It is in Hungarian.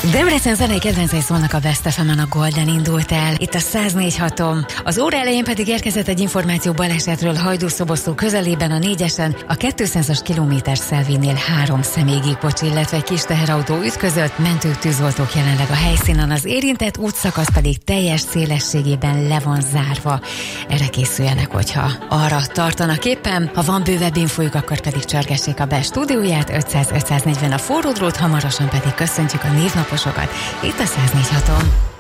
Debrecen zenei kedvencei szólnak a Best FM-en, a Golden indult el, itt a 104.6-on. Az óra elején pedig érkezett egy információ balesetről Hajdú-Szoboszló közelében a 4-esen, a 200-as kilométerszelvénél 3 személygépkocsi, illetve egy kis teherautó ütközött, mentők, tűzoltók jelenleg a helyszínen, az érintett útszakasz pedig teljes szélességében le van zárva. Erre készüljenek, hogyha arra tartanak éppen. Ha van bővebb infójuk, akkor pedig csörgessék a Best stúdióját, 500-540 a forró drót, hamarosan pedig köszöntjük a névnaposokat itt a 104.6-on.